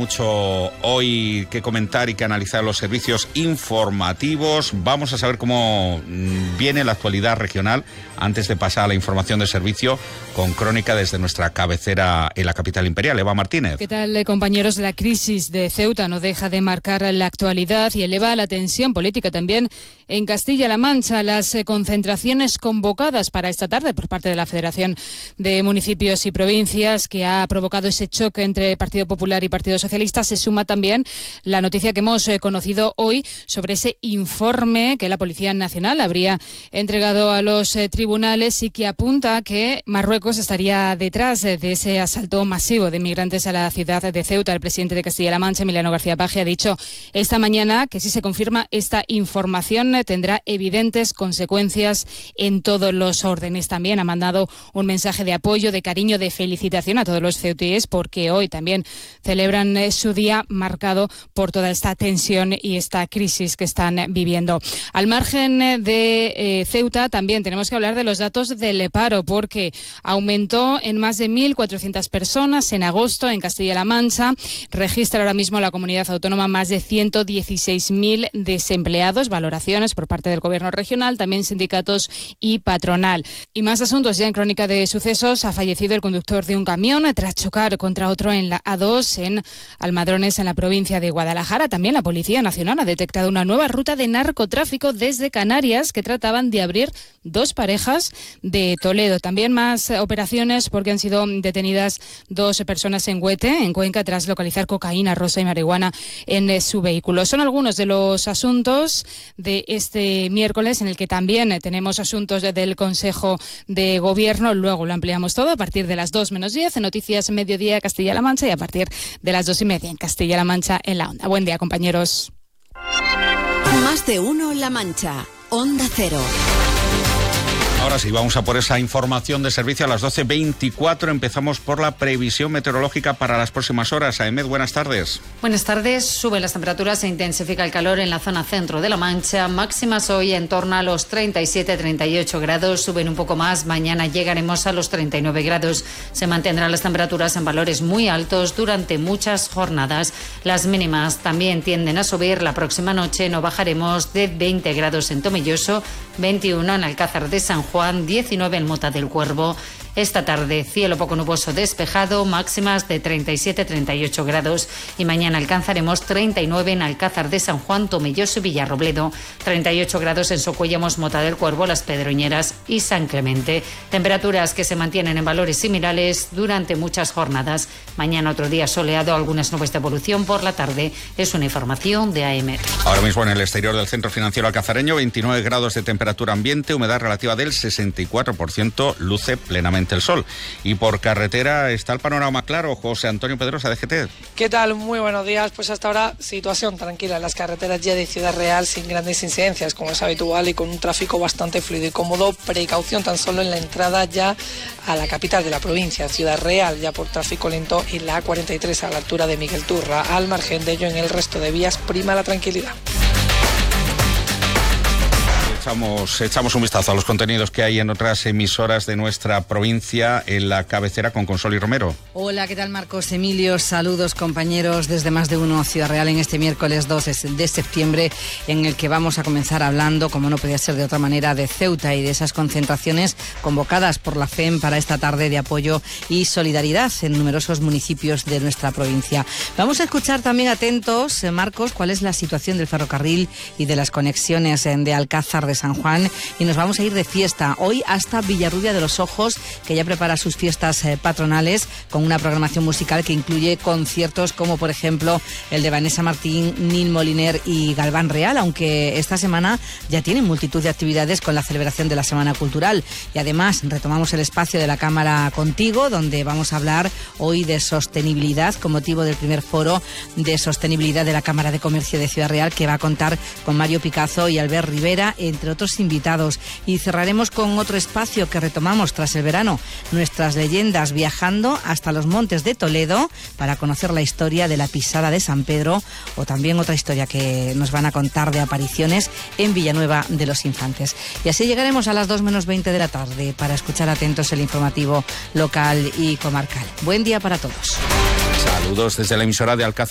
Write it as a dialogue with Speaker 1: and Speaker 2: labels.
Speaker 1: mucho hoy que comentar y que analizar los servicios informativos. Vamos a saber cómo viene la actualidad regional antes de pasar a la información de servicio con crónica desde nuestra cabecera en la capital imperial. Eva Martínez.
Speaker 2: ¿Qué tal, compañeros? La crisis de Ceuta no deja de marcar la actualidad y eleva la tensión política también en Castilla-La Mancha. Las concentraciones convocadas para esta tarde por parte de la Federación de Municipios y Provincias, que ha provocado ese choque entre Partido Popular y Partido Socialista, se suma también la noticia que hemos conocido hoy sobre ese informe que la Policía Nacional habría entregado a los tribunales y que apunta a que Marruecos estaría detrás de ese asalto masivo de migrantes a la ciudad de Ceuta. El presidente de Castilla-La Mancha, Emiliano García Paje, ha dicho esta mañana que si se confirma esta información tendrá evidentes consecuencias en todos los órdenes. También ha mandado un mensaje de apoyo, de cariño, de felicitación a todos los ceutíes, porque hoy también celebran su día marcado por toda esta tensión y esta crisis que están viviendo. Al margen de Ceuta, también tenemos que hablar de los datos del paro, porque aumentó en más de 1.400 personas en agosto en Castilla-La Mancha. Registra ahora mismo la comunidad autónoma más de 116.000 desempleados, valoraciones por parte del gobierno regional, también sindicatos y patronal. Y más asuntos ya en crónica de sucesos. Ha fallecido el conductor de un camión tras chocar contra otro en la A2 en Almadrones, en la provincia de Guadalajara. También la Policía Nacional ha detectado una nueva ruta de narcotráfico desde Canarias que trataban de abrir dos parejas de Toledo. También más operaciones porque han sido detenidas dos personas en Huete, en Cuenca, tras localizar cocaína, rosa y marihuana en su vehículo. Son algunos de los asuntos de este miércoles, en el que también tenemos asuntos del Consejo de Gobierno. Luego lo ampliamos todo a partir de las 2:10 en Noticias Mediodía Castilla-La Mancha y a partir de las 2:30 en Castilla-La Mancha en la Onda. Buen día, compañeros.
Speaker 3: Más de uno La Mancha. Onda Cero.
Speaker 1: Ahora sí, vamos a por esa información de servicio a las 12:24. Empezamos por la previsión meteorológica para las próximas horas. Aemed, buenas tardes.
Speaker 4: Buenas tardes. Suben las temperaturas e intensifica el calor en la zona centro de La Mancha. Máximas hoy en torno a los 37-38 grados. Suben un poco más. Mañana llegaremos a los 39 grados. Se mantendrán las temperaturas en valores muy altos durante muchas jornadas. Las mínimas también tienden a subir. La próxima noche no bajaremos de 20 grados en Tomelloso, 21 en Alcázar de San Juan, 19 en Mota del Cuervo. Esta tarde, cielo poco nuboso despejado, máximas de 37-38 grados. Y mañana alcanzaremos 39 en Alcázar de San Juan, Tomelloso y Villarrobledo, 38 grados en Socuellamos, Mota del Cuervo, Las Pedroñeras y San Clemente. Temperaturas que se mantienen en valores similares durante muchas jornadas. Mañana otro día soleado, algunas nubes de evolución por la tarde. Es una información de AEMET.
Speaker 1: Ahora mismo en el exterior del Centro Financiero Alcazareño, 29 grados de temperatura ambiente, humedad relativa del 64%, luce plenamente el sol. Y por carretera está el panorama claro. José Antonio Pedrosa, de GT.
Speaker 5: ¿Qué tal? Muy buenos días. Pues hasta ahora situación tranquila en las carreteras ya de Ciudad Real, sin grandes incidencias como es habitual y con un tráfico bastante fluido y cómodo. Precaución tan solo en la entrada ya a la capital de la provincia, Ciudad Real, ya por tráfico lento en la A43 a la altura de Miguel Turra. Al margen de ello, en el resto de vías prima la tranquilidad.
Speaker 1: Echamos un vistazo a los contenidos que hay en otras emisoras de nuestra provincia en la cabecera con Consoli Romero.
Speaker 6: Hola, ¿qué tal, Marcos Emilio? Saludos, compañeros, desde Más de Uno Ciudad Real en este miércoles 2 de septiembre, en el que vamos a comenzar hablando, como no podía ser de otra manera, de Ceuta y de esas concentraciones convocadas por la FEM para esta tarde de apoyo y solidaridad en numerosos municipios de nuestra provincia. Vamos a escuchar también atentos, Marcos, cuál es la situación del ferrocarril y de las conexiones de Alcázar de San Juan, y nos vamos a ir de fiesta hoy hasta Villarrubia de los Ojos, que ya prepara sus fiestas patronales con una programación musical que incluye conciertos como por ejemplo el de Vanessa Martín, Nil Moliner y Galván Real, aunque esta semana ya tienen multitud de actividades con la celebración de la Semana Cultural. Y además retomamos el espacio de la Cámara Contigo, donde vamos a hablar hoy de sostenibilidad con motivo del primer foro de sostenibilidad de la Cámara de Comercio de Ciudad Real, que va a contar con Mario Picazo y Albert Rivera, entre otros invitados. Y cerraremos con otro espacio que retomamos tras el verano, nuestras leyendas, viajando hasta los montes de Toledo para conocer la historia de la pisada de San Pedro, o también otra historia que nos van a contar de apariciones en Villanueva de los Infantes. Y así llegaremos a las 2:20 de la tarde para escuchar atentos el informativo local y comarcal. Buen día para todos.
Speaker 1: Saludos desde la emisora de Alcázar.